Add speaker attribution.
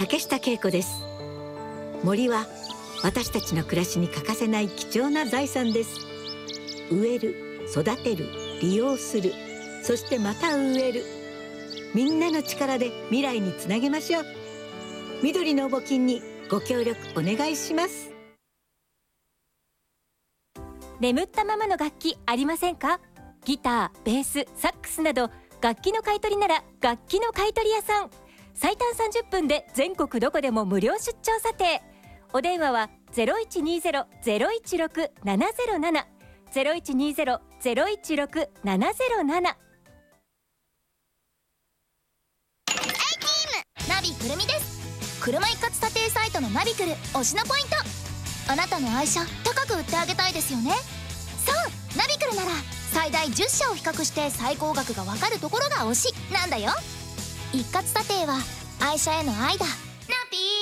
Speaker 1: 竹下恵子です。森は私たちの暮らしに欠かせない貴重な財産です。植える、育てる、利用する、そしてまた植える。みんなの力で未来につなげましょう。緑の募金にご協力お願いします。
Speaker 2: 眠ったままの楽器ありませんか？ギター、ベース、サックスなど楽器の買い取りなら楽器の買い取り屋さん。最短30分で全国どこでも無料出張査定。お電話は 0120-016-707 0120-016-707。
Speaker 3: ナビくるみです。車一括査定サイトのナビくる推しのポイント。あなたの愛車高く売ってあげたいですよね。そう、ナビくるなら最大10社を比較して最高額がわかるところが推しなんだよ。一括査定は愛車への愛だ。